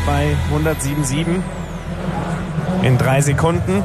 bei 107,7 in 3 Sekunden.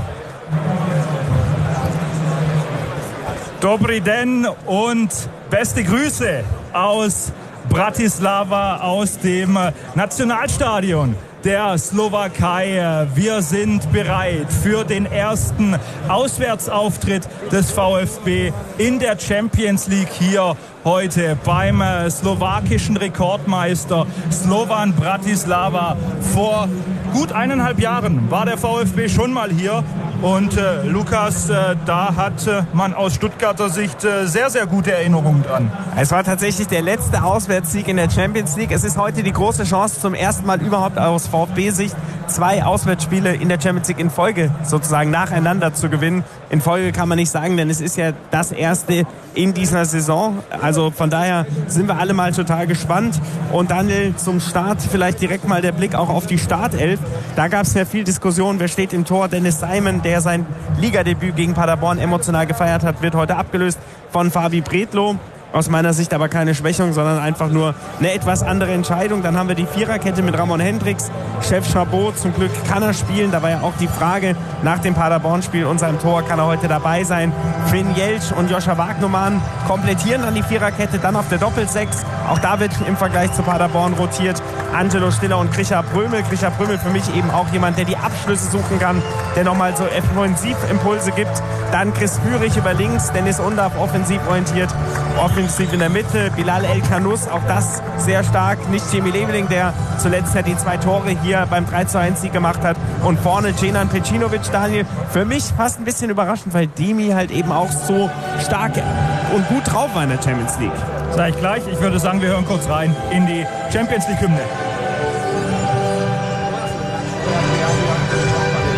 Dobry den und beste Grüße aus Bratislava, aus dem Nationalstadion der Slowakei. Wir sind bereit für den ersten Auswärtsauftritt des VfB in der Champions League hier heute beim slowakischen Rekordmeister Slovan Bratislava. Vor gut 1,5 Jahren war der VfB schon mal hier. Und Lukas, da hat man aus Stuttgarter Sicht sehr, sehr gute Erinnerungen dran. Es war tatsächlich der letzte Auswärtssieg in der Champions League. Es ist heute die große Chance, zum ersten Mal überhaupt aus VfB-Sicht 2 Auswärtsspiele in der Champions League in Folge sozusagen nacheinander zu gewinnen. In Folge kann man nicht sagen, denn es ist ja das erste in dieser Saison. Also von daher sind wir alle mal total gespannt. Und Daniel, zum Start vielleicht direkt mal der Blick auch auf die Startelf. Da gab es ja viel Diskussion, wer steht im Tor. Dennis Simon, der sein Ligadebüt gegen Paderborn emotional gefeiert hat, wird heute abgelöst von Fabi Bredlow. Aus meiner Sicht aber keine Schwächung, sondern einfach nur eine etwas andere Entscheidung. Dann haben wir die Viererkette mit Ramon Hendricks, Chef Chabot. Zum Glück kann er spielen. Da war ja auch die Frage nach dem Paderborn-Spiel und seinem Tor, kann er heute dabei sein. Finn Jeltsch und Joscha Wagnumann komplettieren dann die Viererkette. Dann auf der Doppel-6. Auch da wird im Vergleich zu Paderborn rotiert. Angelo Stiller und Grisha Prömel. Grisha Prömel für mich eben auch jemand, der die Abschlüsse suchen kann, der nochmal so Offensivimpulse gibt. Dann Chris Führig über links, Dennis Undaff offensiv orientiert. Offensiv in der Mitte, Bilal El-Kanous, auch das sehr stark. Nicht Jimmy Leveling, der zuletzt ja die 2 Tore hier beim 3:1-Sieg gemacht hat. Und vorne Cenan Pecinovic, Daniel. Für mich fast ein bisschen überraschend, weil Demi halt eben auch so stark und gut drauf war in der Champions League. Sag ich gleich. Ich würde sagen, wir hören kurz rein in die Champions League-Hymne.